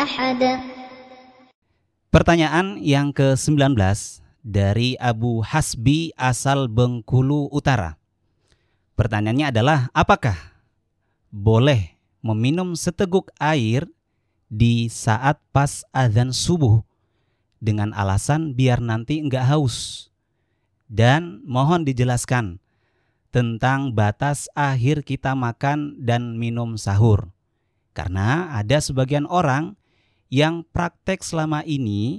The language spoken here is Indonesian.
أحد. Pertanyaan yang ke-19 dari Abu Hasbi asal Bengkulu Utara. Pertanyaannya adalah, apakah boleh meminum seteguk air di saat pas azan subuh dengan alasan biar nanti enggak haus? Dan mohon dijelaskan tentang batas akhir kita makan dan minum sahur. Karena ada sebagian orang yang praktek selama ini